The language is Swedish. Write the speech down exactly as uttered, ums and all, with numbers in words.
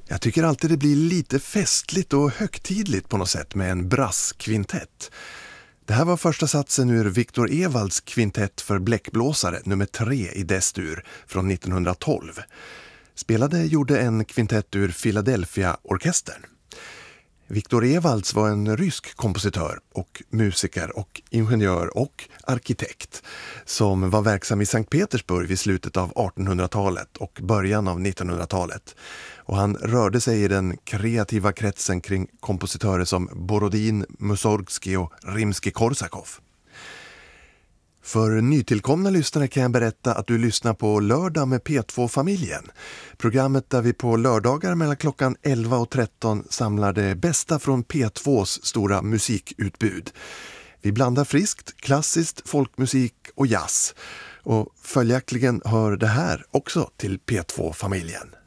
Jag tycker alltid det blir lite festligt och högtidligt på något sätt med en brasskvintett. Det här var första satsen ur Victor Evalds kvintett för bläckblåsare nummer tre i Destur från nittonhundratolv. Spelade gjorde en kvintett ur Philadelphia-orkestern. Victor Evalds var en rysk kompositör och musiker och ingenjör och arkitekt som var verksam i Sankt Petersburg vid slutet av artonhundratalet och början av nittonhundratalet. Och han rörde sig i den kreativa kretsen kring kompositörer som Borodin, Mussorgsky och Rimsky-Korsakov. För nytillkomna lyssnare kan jag berätta att du lyssnar på Lördag med P två-familjen. Programmet där vi på lördagar mellan klockan elva och tretton samlar det bästa från P tvås stora musikutbud. Vi blandar friskt, klassiskt, folkmusik och jazz. Och följaktligen hör det här också till P två-familjen.